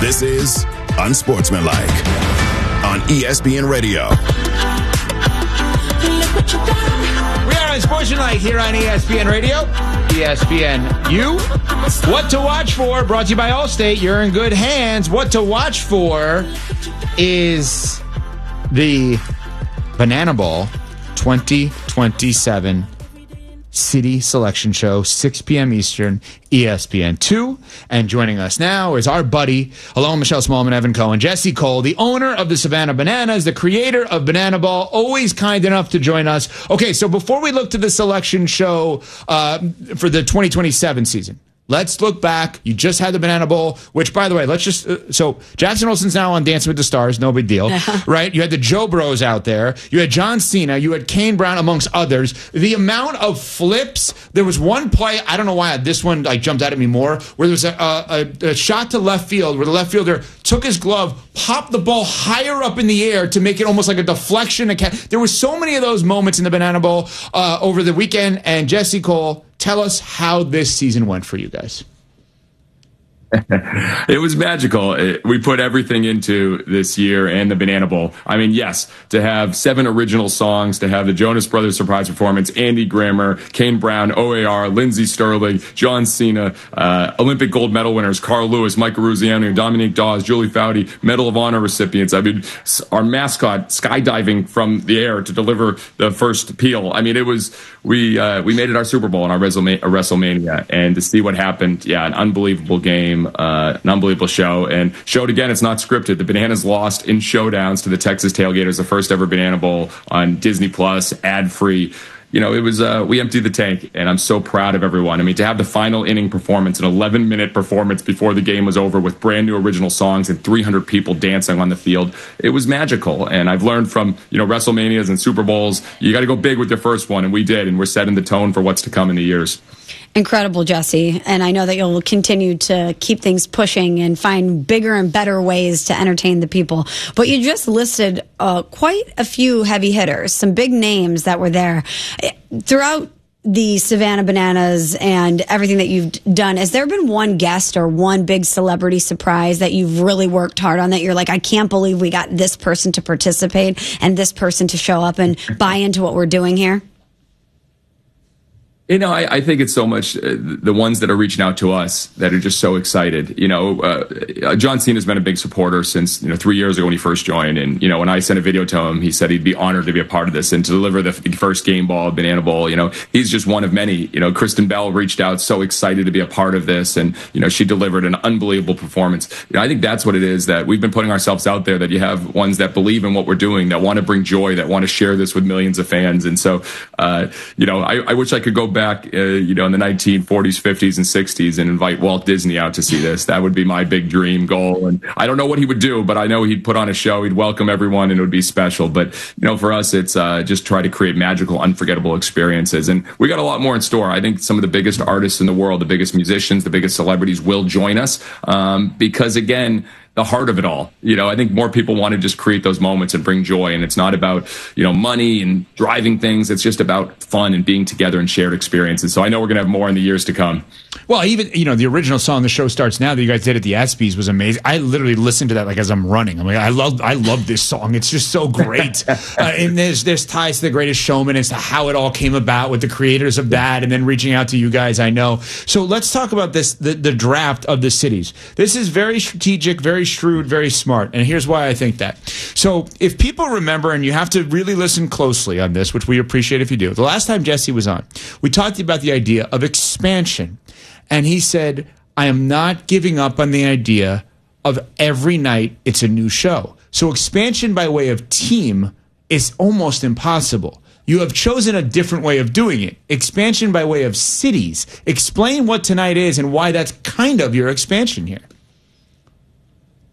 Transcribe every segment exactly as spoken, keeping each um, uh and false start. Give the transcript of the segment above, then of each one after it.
This is Unsportsmanlike on E S P N Radio. We are Unsportsmanlike here on E S P N Radio, E S P N U. What to watch for, brought to you by Allstate. You're in good hands. What to watch for is the Banana Bowl twenty twenty-seven City Selection Show, six p.m. Eastern, E S P N two. And joining us now is our buddy, along with Michelle Smallman, Evan Cohen, Jesse Cole, the owner of the Savannah Bananas, the creator of Banana Ball, always kind enough to join us. Okay, so before we look to the selection show uh, for the twenty twenty-seven season, let's look back. You just had the Banana Bowl, which, by the way, let's just... Uh, so, Jackson Olsen's now on Dancing with the Stars. No big deal, right? You had the Joe Bros out there. You had John Cena. You had Kane Brown, amongst others. The amount of flips... There was one play, I don't know why this one like jumped out at me more, where there was a, a, a shot to left field where the left fielder took his glove, popped the ball higher up in the air to make it almost like a deflection. There were so many of those moments in the Banana Bowl uh, over the weekend. And Jesse Cole, tell us how this season went for you guys. It was magical. It, we put everything into this year and the Banana Bowl. I mean, yes, to have seven original songs, to have the Jonas Brothers surprise performance, Andy Grammer, Kane Brown, O A R, Lindsey Sterling, John Cena, uh, Olympic gold medal winners, Carl Lewis, Michael Ruziano, Dominique Dawes, Julie Foudy, Medal of Honor recipients. I mean, our mascot skydiving from the air to deliver the first appeal. I mean, it was, we uh, we made it our Super Bowl and our WrestleMania, and to see what happened, yeah, an unbelievable game. Uh, an unbelievable show, and showed again it's not scripted. The Bananas lost in showdowns to the Texas Tailgaters, the first ever Banana Bowl on Disney Plus, ad free. You know, it was uh, we emptied the tank, and I'm so proud of everyone. I mean, to have the final inning performance, an eleven minute performance before the game was over with brand new original songs and three hundred people dancing on the field, it was magical. And I've learned from, you know, WrestleManias and Super Bowls, you got to go big with your first one, and we did, and we're setting the tone for what's to come in the years. Incredible, Jesse. And I know that you'll continue to keep things pushing and find bigger and better ways to entertain the people. But you just listed uh, quite a few heavy hitters, some big names that were there. Throughout the Savannah Bananas and everything that you've done, has there been one guest or one big celebrity surprise that you've really worked hard on that you're like, I can't believe we got this person to participate and this person to show up and buy into what we're doing here? You know, I, I think it's so much uh, the ones that are reaching out to us that are just so excited. You know, uh, John Cena's been a big supporter since, you know, three years ago when he first joined. And, you know, when I sent a video to him, he said he'd be honored to be a part of this and to deliver the first game ball, Banana Bowl. You know, he's just one of many. You know, Kristen Bell reached out, so excited to be a part of this. And, you know, she delivered an unbelievable performance. You know, I think that's what it is, that we've been putting ourselves out there, that you have ones that believe in what we're doing, that want to bring joy, that want to share this with millions of fans. And so, uh, you know, I, I wish I could go back, uh, you know, in the nineteen forties, fifties, and sixties and invite Walt Disney out to see this. That would be my big dream goal. And I don't know what he would do, but I know he'd put on a show. He'd welcome everyone, and it would be special. But, you know, for us, it's uh, just try to create magical, unforgettable experiences. And we got a lot more in store. I think some of the biggest artists in the world, the biggest musicians, the biggest celebrities will join us um, because, again, the heart of it all. You know, I think more people want to just create those moments and bring joy. And it's not about, you know, money and driving things. It's just about fun and being together and shared experiences. So I know we're going to have more in the years to come. Well, even, you know, the original song, The Show Starts Now, that you guys did at the ESPYs was amazing. I literally listened to that like as I'm running. I'm like, I love, I love this song. It's just so great. uh, and there's, there's ties to The Greatest Showman as to how it all came about with the creators of that and then reaching out to you guys, I know. So let's talk about this, the, the draft of the cities. This is very strategic, very shrewd, very smart. And here's why I think that. So if people remember, and you have to really listen closely on this, which we appreciate if you do. The last time Jesse was on, we talked about the idea of expansion. And he said, I am not giving up on the idea of every night it's a new show. So expansion by way of team is almost impossible. You have chosen a different way of doing it. Expansion by way of cities. Explain what tonight is and why that's kind of your expansion here.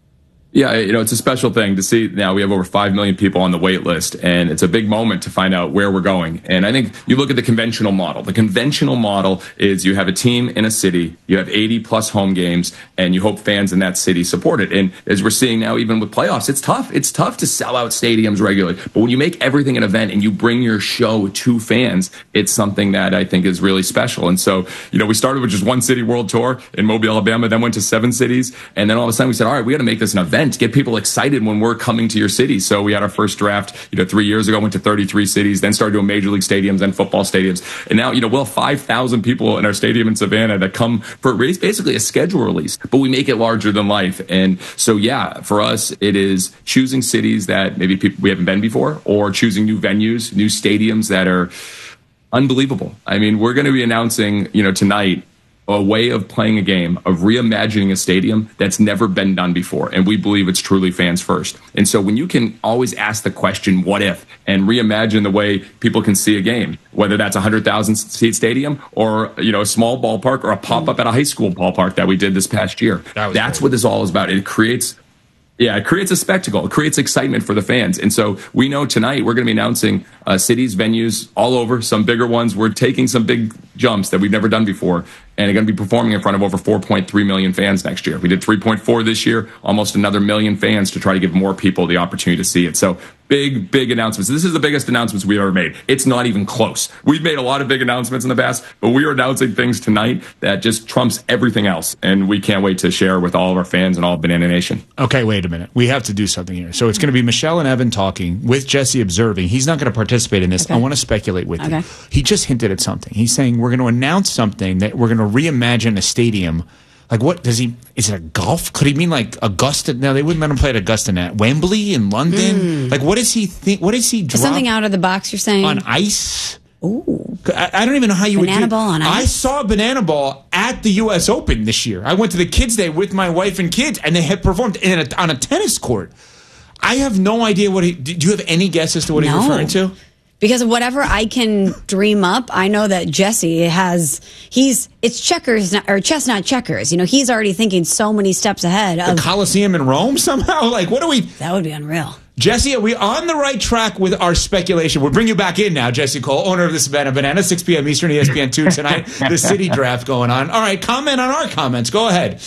Yeah, you know, it's a special thing to see. Now we have over five million people on the wait list, and it's a big moment to find out where we're going. And I think you look at the conventional model. The conventional model is you have a team in a city, you have eighty plus home games, and you hope fans in that city support it. And as we're seeing now, even with playoffs, it's tough. It's tough to sell out stadiums regularly. But when you make everything an event and you bring your show to fans, it's something that I think is really special. And so, you know, we started with just one city world tour in Mobile, Alabama, then went to seven cities. And then all of a sudden we said, all right, we got to make this an event. Get people excited when we're coming to your city. So we had our first draft, you know, three years ago, went to thirty-three cities, then started doing major league stadiums and football stadiums. And now, you know, we'll have five thousand people in our stadium in Savannah that come for basically a schedule release, but we make it larger than life. And so, yeah, for us, it is choosing cities that maybe people we haven't been before, or choosing new venues, new stadiums that are unbelievable. I mean, we're going to be announcing, you know, tonight, a way of playing a game, of reimagining a stadium that's never been done before. And we believe it's truly fans first. And so when you can always ask the question, what if, and reimagine the way people can see a game, whether that's a one hundred thousand seat stadium or, you know, a small ballpark or a pop-up at a high school ballpark that we did this past year. That that's great. What this all is about. It creates Yeah, it creates a spectacle. It creates excitement for the fans. And so we know tonight we're going to be announcing uh, cities, venues all over, some bigger ones. We're taking some big jumps that we've never done before, and are going to be performing in front of over four point three million fans next year. We did three point four this year, almost another million fans to try to give more people the opportunity to see it. So big, big announcements. This is the biggest announcements we've ever made. It's not even close. We've made a lot of big announcements in the past, but we are announcing things tonight that just trumps everything else. And we can't wait to share with all of our fans and all of Banana Nation. Okay, wait a minute. We have to do something here. So it's going to be Michelle and Evan talking with Jesse observing. He's not going to participate in this. Okay. I want to speculate with okay. you. He just hinted at something. He's saying we're going to announce something that we're going to reimagine a stadium. Like, what does he, is it a golf? Could he mean like Augusta? No, they wouldn't let him play at Augusta Net. Wembley in London? Mm. Like, what does he think? What does he drop? Something out of the box, you're saying? On ice? Ooh. I, I don't even know how you banana would do ball on ice. I saw Banana Ball at the U S Open this year. I went to the Kids Day with my wife and kids, and they had performed in a, on a tennis court. I have no idea what he, do you have any guess as to what no. he's referring to? Because of whatever I can dream up, I know that Jesse has, he's, it's checkers, not, or chess, not checkers. You know, he's already thinking so many steps ahead of the Colosseum in Rome somehow. Like, what are we? That would be unreal. Jesse, are we on the right track with our speculation? We'll bring you back in now, Jesse Cole, owner of the Savannah Banana, six p.m. Eastern, E S P N two tonight. The city draft going on. All right, comment on our comments. Go ahead.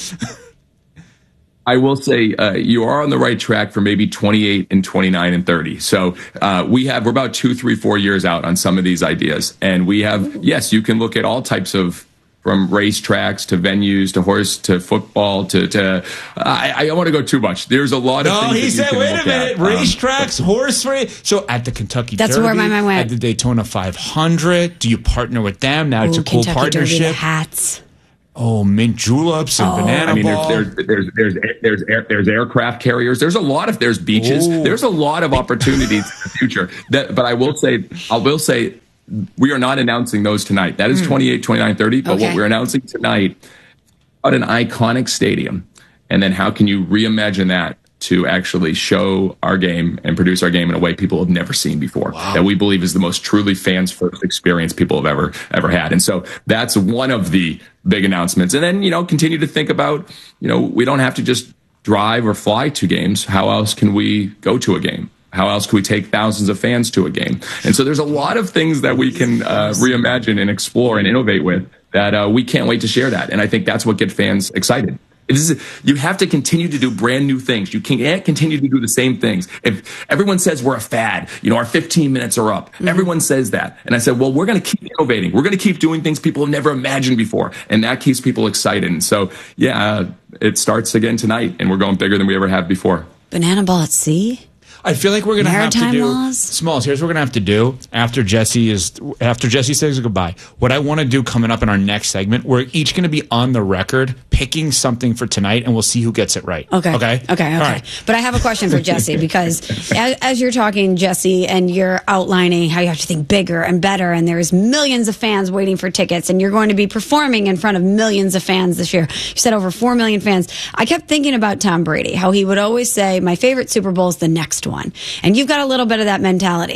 I will say uh, you are on the right track for maybe twenty-eight and twenty-nine and thirty. So uh, we have, we're about two, three, four years out on some of these ideas. And we have, yes, you can look at all types of, from racetracks to venues to horse to football to, to I, I don't want to go too much. There's a lot of no, things. No, he said, wait a minute, at. racetracks, um, horse race. So at the Kentucky That's Derby, where my mind went. At the Daytona five hundred, do you partner with them? Now Ooh, it's a cool Kentucky partnership. Derby, the hats. Oh, mint juleps and oh. banana I mean, ball. There's there's there's there's there's, air, there's aircraft carriers. There's a lot of there's beaches. Ooh. There's a lot of opportunities in the future. That, but I will say, I will say, we are not announcing those tonight. That is mm. twenty-eight, twenty-nine, thirty. But okay. what we're announcing tonight about an iconic stadium, and then how can you reimagine that to actually show our game and produce our game in a way people have never seen before, wow. that we believe is the most truly fans first experience people have ever, ever had. And so that's one of the big announcements. And then, you know, continue to think about, you know, we don't have to just drive or fly to games. How else can we go to a game? How else can we take thousands of fans to a game? And so there's a lot of things that we can uh, reimagine and explore and innovate with that uh, we can't wait to share that. And I think that's what gets fans excited. Is, you have to continue to do brand new things. You can't continue to do the same things. If everyone says we're a fad, you know, our fifteen minutes are up. Mm-hmm. Everyone says that. And I said, well, we're going to keep innovating. We're going to keep doing things people have never imagined before. And that keeps people excited. And so, yeah, uh, it starts again tonight, and we're going bigger than we ever have before. Banana ball at sea? I feel like we're going to have to do laws? Smalls. Here's what we're going to have to do after Jesse is after Jesse says goodbye. What I want to do coming up in our next segment, we're each going to be on the record picking something for tonight, and we'll see who gets it right. Okay. Okay. Okay. Okay. All right. But I have a question for Jesse because as, as you're talking, Jesse, and you're outlining how you have to think bigger and better, and there's millions of fans waiting for tickets, and you're going to be performing in front of millions of fans this year. You said over four million fans. I kept thinking about Tom Brady, how he would always say, "My favorite Super Bowl is the next one." One. And you've got a little bit of that mentality.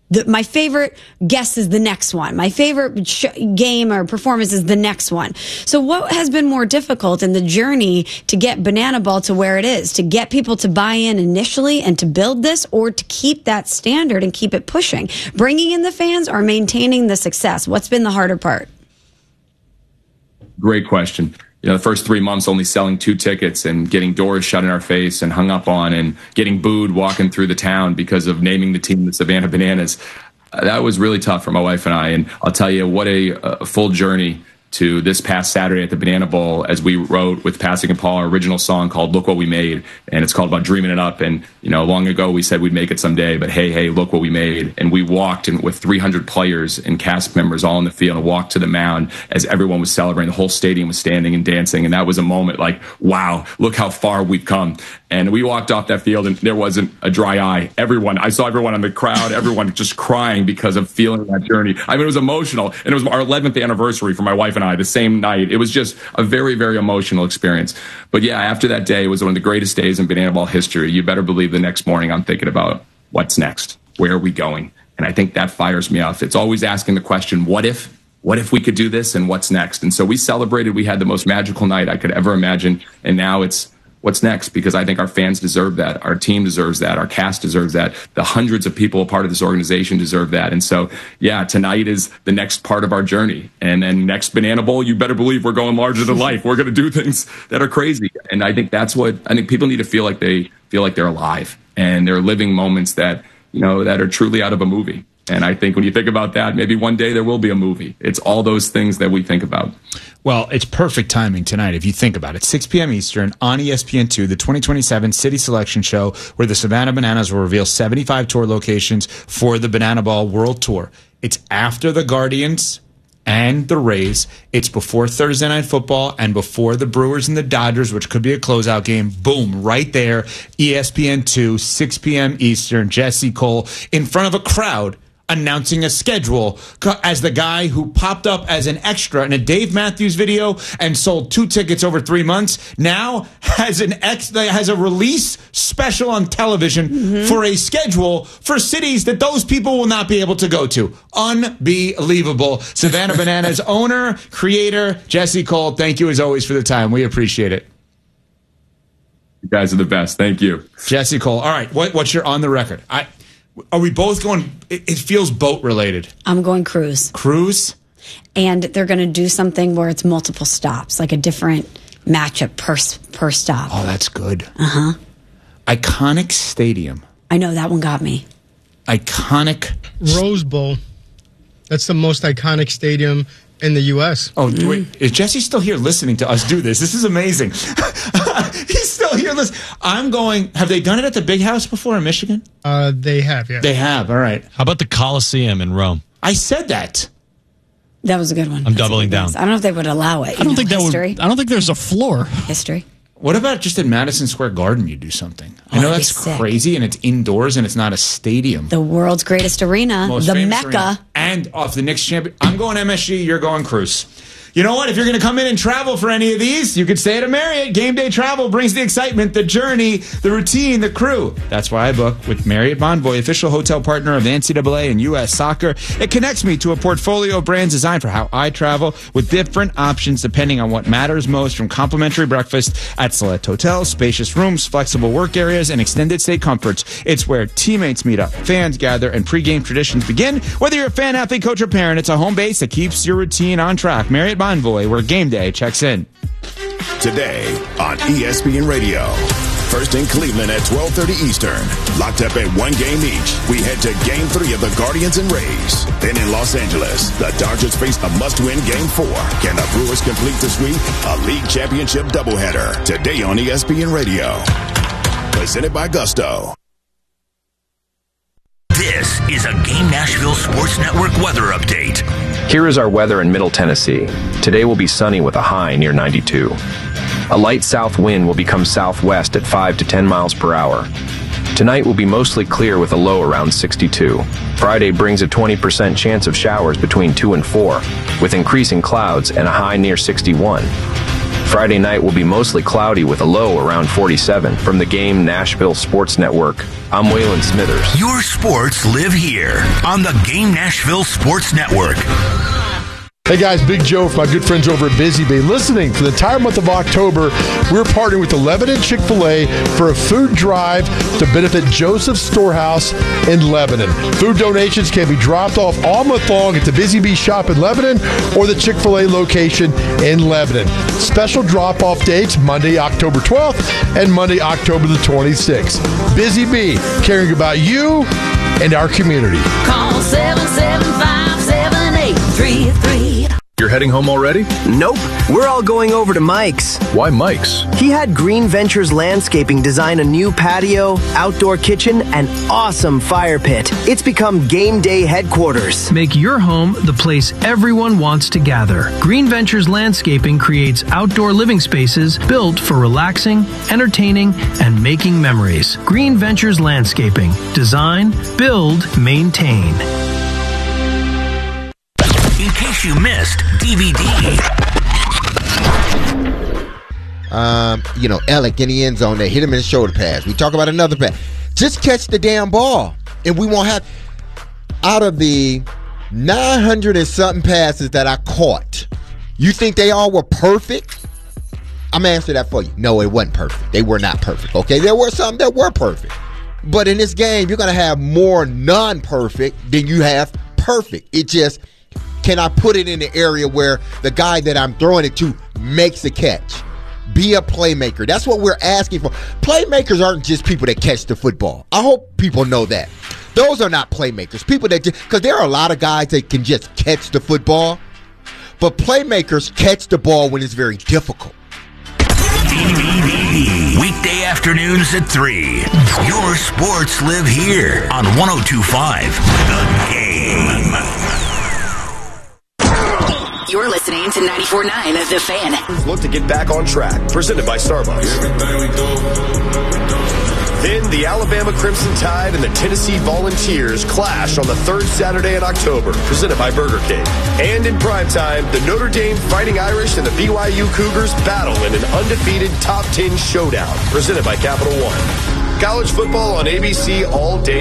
The, my favorite guest is the next one. My favorite sh- game or performance is the next one. So what has been more difficult in the journey to get Banana Ball to where it is, to get people to buy in initially and to build this, or to keep that standard and keep it pushing? Bringing in the fans or maintaining the success? What's been the harder part? Great question. You know, the first three months only selling two tickets and getting doors shut in our face and hung up on and getting booed walking through the town because of naming the team the Savannah Bananas. Uh, that was really tough for my wife and I. And I'll tell you, what a, a full journey to this past Saturday at the Banana Bowl, as we wrote with Pasek and Paul our original song called Look What We Made. And it's called about dreaming it up. And, you know, long ago we said we'd make it someday, but hey, hey, look what we made. And we walked in with three hundred players and cast members all in the field and walked to the mound as everyone was celebrating. The whole stadium was standing and dancing. And that was a moment like, wow, look how far we've come. And we walked off that field and there wasn't a dry eye. Everyone, I saw everyone in the crowd, everyone just crying because of feeling that journey. I mean, it was emotional. And it was our eleventh anniversary for my wife and I, the same night. It was just a very, very emotional experience. But yeah, after that day, it was one of the greatest days in Banana Ball history. You better believe the next morning I'm thinking about what's next? Where are we going? And I think that fires me up. It's always asking the question, what if? What if we could do this and what's next? And so we celebrated. We had the most magical night I could ever imagine. And now it's what's next, because I think our fans deserve that. Our team deserves that. Our cast deserves that. The hundreds of people a part of this organization deserve that. And so, yeah, tonight is the next part of our journey. And then next Banana Bowl, you better believe we're going larger than life. We're going to do things that are crazy. And I think that's what, I think people need to feel like they feel like they're alive and they're living moments that, you know, that are truly out of a movie. And I think when you think about that, maybe one day there will be a movie. It's all those things that we think about. Well, it's perfect timing tonight if you think about it. six p.m. Eastern on E S P N two, the twenty twenty-seven City Selection Show, where the Savannah Bananas will reveal seventy-five tour locations for the Banana Ball World Tour. It's after the Guardians and the Rays. It's before Thursday Night Football and before the Brewers and the Dodgers, which could be a closeout game. Boom, right there. E S P N two, six p.m. Eastern. Jesse Cole in front of a crowd, announcing a schedule as the guy who popped up as an extra in a Dave Matthews video and sold two tickets over three months now has an ex has a release special on television mm-hmm. for a schedule for cities that those people will not be able to go to. Unbelievable. Savannah Bananas owner, creator, Jesse Cole, thank you as always for the time. We appreciate it. You guys are the best. Thank you. Jesse Cole. All right, what, what's your on the record? I Are we both going? It, it feels boat related. I'm going cruise. Cruise? And they're going to do something where it's multiple stops, like a different matchup per, per stop. Oh, that's good. Uh-huh. Iconic stadium. I know, that one got me. Iconic. Rose Bowl. That's the most iconic stadium in the U S Oh, mm. wait. Is Jesse still here listening to us do this? This is amazing. He's still here listening. I'm going, have they done it at the Big House before in Michigan? Uh, they have, yeah. They have, all right. How about the Coliseum in Rome? I said that. That was a good one. I'm That's doubling down. I don't know if they would allow it. I don't know, think that history. would. I don't think there's a floor. History. What about just at Madison Square Garden you do something? I Oh, know that'd that's be sick. crazy and it's indoors and it's not a stadium. The world's greatest arena, Most the famous Mecca. arena. And off the Knicks champion. I'm going M S G, you're going Cruise. You know what? If you're going to come in and travel for any of these, you could stay at a Marriott. Game day travel brings the excitement, the journey, the routine, the crew. That's why I book with Marriott Bonvoy, official hotel partner of the N C double A and U S Soccer. It connects me to a portfolio of brands designed for how I travel with different options depending on what matters most, from complimentary breakfast at select hotels, spacious rooms, flexible work areas, and extended stay comforts. It's where teammates meet up, fans gather, and pregame traditions begin. Whether you're a fan, athlete, coach, or parent, it's a home base that keeps your routine on track. Marriott Bonvoy, where game day checks in. Today on E S P N Radio. First in Cleveland at twelve thirty Eastern. Locked up at one game each. We head to game three of the Guardians and Rays. Then in Los Angeles, the Dodgers face a must-win game four. Can the Brewers complete the sweep? A league championship doubleheader. Today on E S P N Radio. Presented by Gusto. This is a Game Nashville Sports Network weather update. Here is our weather in Middle Tennessee. Today will be sunny with a high near ninety-two. A light south wind will become southwest at five to ten miles per hour. Tonight will be mostly clear with a low around sixty-two. Friday brings a twenty percent chance of showers between two and four, with increasing clouds and a high near sixty-one. Friday night will be mostly cloudy with a low around forty-seven. From the Game Nashville Sports Network, I'm Waylon Smithers. Your sports live here on the Game Nashville Sports Network. Hey guys, Big Joe from my good friends over at Busy Bee. Listening, for the entire month of October, we're partnering with the Lebanon Chick-fil-A for a food drive to benefit Joseph Storehouse in Lebanon. Food donations can be dropped off all month long at the Busy Bee shop in Lebanon or the Chick-fil-A location in Lebanon. Special drop-off dates, Monday, October twelfth and Monday, October the twenty-sixth. Busy Bee, caring about you and our community. Call seven seven five, seven eight three three. You're heading home already? Nope. We're all going over to Mike's. Why Mike's? He had Green Ventures Landscaping design a new patio, outdoor kitchen, and awesome fire pit. It's become game day headquarters. Make your home the place everyone wants to gather. Green Ventures Landscaping creates outdoor living spaces built for relaxing, entertaining, and making memories. Green Ventures Landscaping. Design, build, maintain. In case you missed D V D. Um, you know, Alec in the end zone, they hit him in the shoulder pass. We talk about another pass. Just catch the damn ball, and we won't have. Out of the nine hundred and something passes that I caught, you think they all were perfect? I'm gonna answer that for you. No, it wasn't perfect. They were not perfect. Okay, there were some that were perfect, but in this game, you're gonna have more non-perfect than you have perfect. It just. Can I put it in the area where the guy that I'm throwing it to makes a catch? Be a playmaker. That's what we're asking for. Playmakers aren't just people that catch the football. I hope people know that. Those are not playmakers. People that just, because there are a lot of guys that can just catch the football, but playmakers catch the ball when it's very difficult. Weekday afternoons at three. Your sports live here on one oh two point five The Game. You're listening to ninety-four point nine The Fan. Look to get back on track. Presented by Starbucks. Then the Alabama Crimson Tide and the Tennessee Volunteers clash on the third Saturday in October. Presented by Burger King. And in primetime, the Notre Dame Fighting Irish and the B Y U Cougars battle in an undefeated top ten showdown. Presented by Capital One. College football on A B C all day.